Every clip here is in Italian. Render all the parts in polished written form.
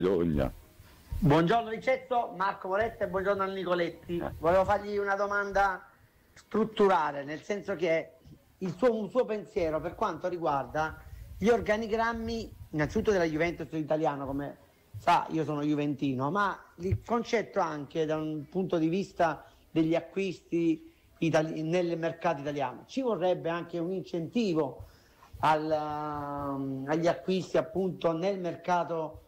bisogna. Buongiorno Ricetto, Marco Moretta e buongiorno a Nicoletti. Volevo fargli una domanda strutturale, nel senso che un suo pensiero per quanto riguarda gli organigrammi, innanzitutto della Juventus italiana, come sa io sono juventino, ma il concetto anche da un punto di vista degli acquisti nel mercato italiano. Ci vorrebbe anche un incentivo agli acquisti appunto nel mercato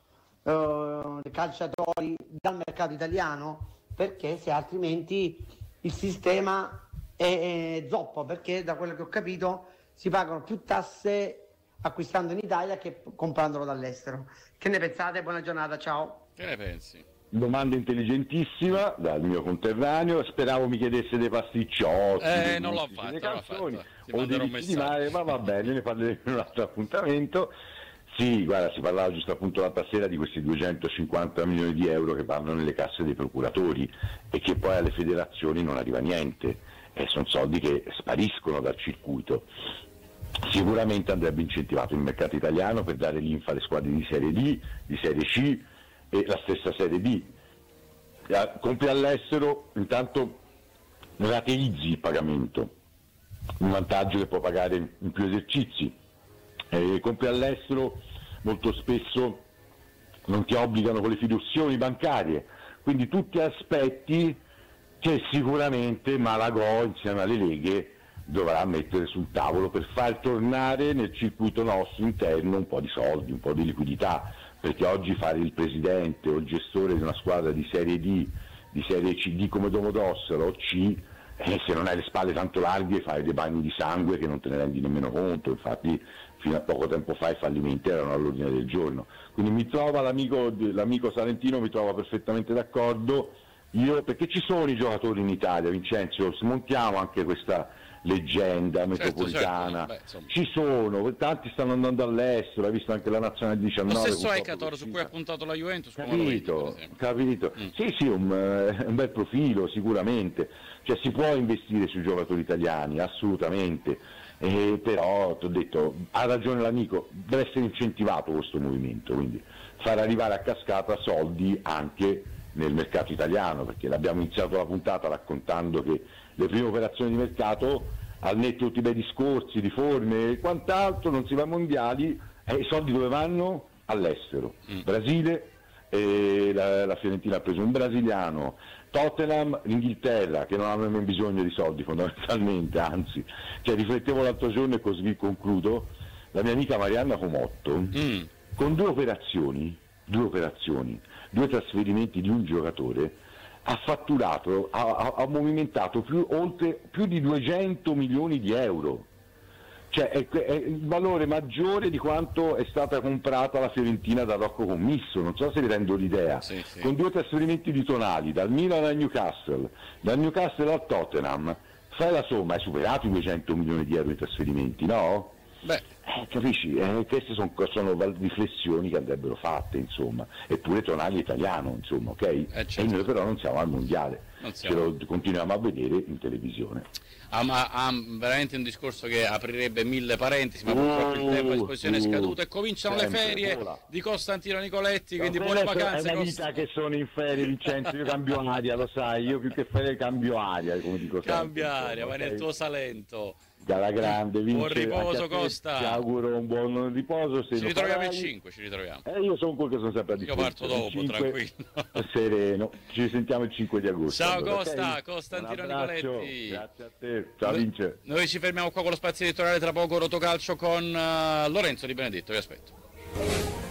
dei calciatori dal mercato italiano, perché se altrimenti il sistema è zoppo, perché da quello che ho capito si pagano più tasse acquistando in Italia che comprandolo dall'estero. Che ne pensate? Buona giornata, ciao. Che ne pensi? Domanda intelligentissima dal mio conterraneo, speravo mi chiedesse dei pasticciotti, non l'ho fatto, dei canzoni Ti o dei manderò un ricci di messaggio. mare, ma va bene, ne parleremo in un altro appuntamento. Sì, guarda, si parlava giusto appunto l'altra sera di questi 250 milioni di euro che vanno nelle casse dei procuratori e che poi alle federazioni non arriva niente, e sono soldi che spariscono dal circuito. Sicuramente andrebbe incentivato il mercato italiano per dare linfa alle squadre di Serie D, di Serie C e la stessa Serie D. Compri all'estero, intanto rateizzi il pagamento, un vantaggio che può pagare in più esercizi. Compri all'estero molto spesso non ti obbligano con le fiduzioni bancarie, quindi tutti aspetti che sicuramente Malagò insieme alle leghe dovrà mettere sul tavolo per far tornare nel circuito nostro interno un po' di soldi, un po' di liquidità, perché oggi fare il presidente o il gestore di una squadra di Serie D, di Serie CD come Domodossola o C, se non hai le spalle tanto larghe fai dei bagni di sangue che non te ne rendi nemmeno conto. Infatti fino a poco tempo fa i fallimenti erano all'ordine del giorno, quindi mi trova l'amico Salentino, mi trova perfettamente d'accordo. Io, perché ci sono i giocatori in Italia, Vincenzo, smontiamo anche questa leggenda metropolitana, certo. Beh, ci sono, tanti stanno andando all'estero, hai visto anche la nazionale 19. Lo stesso Ekator su cui ha puntato la Juventus, come lo vedi, per esempio. Capito. Sì, un bel profilo sicuramente, cioè si può investire sui giocatori italiani, assolutamente, però ti ho detto, ha ragione l'amico, deve essere incentivato questo movimento, quindi far arrivare a cascata soldi anche nel mercato italiano, perché l'abbiamo iniziato la puntata raccontando che le prime operazioni di mercato, al netto di tutti i bei discorsi, riforme e quant'altro, non si va ai mondiali, e i soldi dove vanno? All'estero. Brasile, la Fiorentina ha preso un brasiliano, Tottenham, l'Inghilterra, che non hanno nemmeno bisogno di soldi fondamentalmente, anzi, cioè riflettevo l'altro giorno e così concludo, la mia amica Marianna Comotto, con due operazioni, due trasferimenti di un giocatore, ha fatturato, ha movimentato più di 200 milioni di euro, cioè è il valore maggiore di quanto è stata comprata la Fiorentina da Rocco Commisso, non so se vi rendo l'idea, Sì. con due trasferimenti di Tonali, dal Milan al Newcastle, dal Newcastle al Tottenham, fai la somma, hai superato i 200 milioni di euro di trasferimenti, no? Beh, Capisci? Queste sono riflessioni che andrebbero fatte, insomma, eppure Tonali è italiano, insomma, ok? Certo. E noi però non siamo al mondiale, Non ce siamo. lo continuiamo a vedere in televisione. ha veramente un discorso che aprirebbe mille parentesi, ma purtroppo il tempo a disposizione è scaduto e cominciano le sempre, ferie vola. di Costantino Nicoletti, quindi Per buone adesso vacanze. è una vita che sono in ferie, Vincenzo, io cambio aria, lo sai, io più che ferie cambio aria, come dico sempre. Cambia aria, vai insomma, nel ok? tuo Salento. Dalla grande, Buon Vince, riposo, anche a te Costa. Ti auguro un buon riposo. Se Ci lo ritroviamo il farai. 5, ci ritroviamo. Io sono quel che sono sempre a Io disposizione. parto dopo, Il 5, tranquillo. sereno. Ci sentiamo il 5 di agosto. Ciao allora, Costa, ok? Costantino Un abbraccio, Nicoletti. grazie a te. Ciao Vince. Noi ci fermiamo qua con lo spazio editoriale, tra poco Rotocalcio con Lorenzo Di Benedetto, vi aspetto.